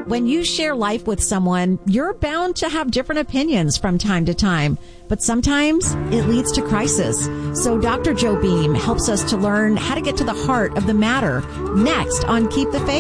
When you share life with someone, you're bound to have different opinions from time to time, but sometimes it leads to crisis. So Dr. Joe Beam helps us to learn how to get to the heart of the matter. Next on Keep the Faith.